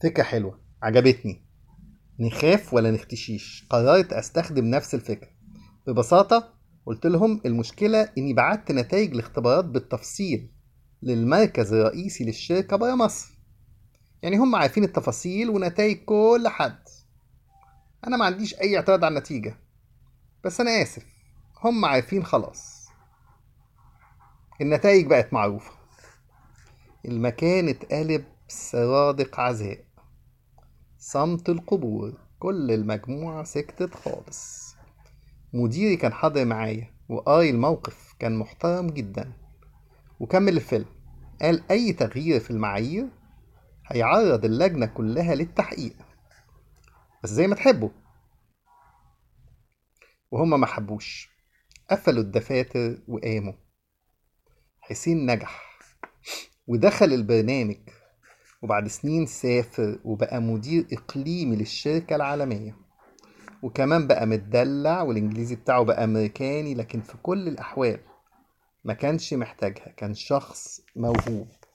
فكرة حلوة عجبتني. نخاف ولا نختشيش؟ قررت أستخدم نفس الفكرة. ببساطة قلت لهم المشكلة إني بعت نتائج الاختبارات بالتفصيل للمركز الرئيسي للشركة برا مصر. يعني هم عارفين التفاصيل ونتائج كل حد. أنا ما عنديش أي اعتراض على النتيجة، بس أنا آسف، هم عارفين خلاص. النتائج بقت معروفة. المكان اتقلب سرادق عزاء، صمت القبور، كل المجموعة سكتت خالص. مديري كان حاضر معايا وقاري الموقف، كان محترم جدا وكمل الفيلم. قال أي تغيير في المعايير هيعرض اللجنة كلها للتحقيق، بس زي ما تحبوا. وهم ما حبوش، قفلوا الدفاتر وقاموا. حسين نجح ودخل البرنامج، وبعد سنين سافر وبقى مدير إقليمي للشركة العالمية، وكمان بقى متدلع والإنجليزي بتاعه بقى أمريكاني. لكن في كل الأحوال ما كانش محتاجها، كان شخص موهوب.